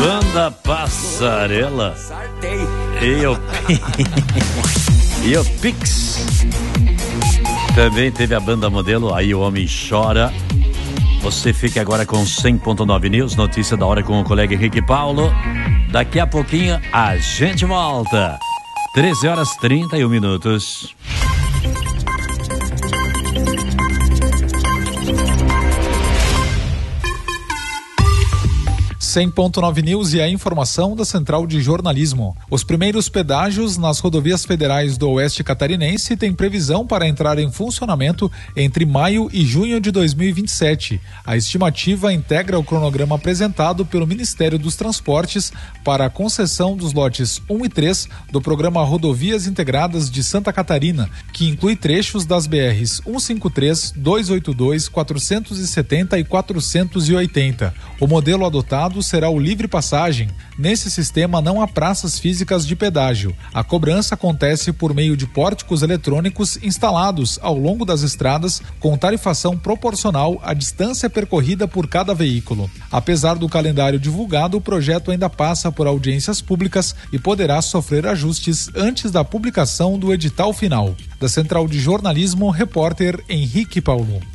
Banda Passarela e o Pix. Também teve a banda Modelo, Aí o Homem Chora. Você fica agora com 100.9 News, notícia da hora com o colega Henrique Paulo. Daqui a pouquinho a gente volta. 13h31. 100.9 News e a informação da Central de Jornalismo. Os primeiros pedágios nas rodovias federais do Oeste Catarinense têm previsão para entrar em funcionamento entre maio e junho de 2027. A estimativa integra o cronograma apresentado pelo Ministério dos Transportes para a concessão dos lotes 1 e 3 do programa Rodovias Integradas de Santa Catarina, que inclui trechos das BRs 153, 282, 470 e 480. O modelo adotado será o livre passagem. Nesse sistema não há praças físicas de pedágio. A cobrança acontece por meio de pórticos eletrônicos instalados ao longo das estradas com tarifação proporcional à distância percorrida por cada veículo. Apesar do calendário divulgado, o projeto ainda passa por audiências públicas e poderá sofrer ajustes antes da publicação do edital final. Da Central de Jornalismo, repórter Henrique Paulo.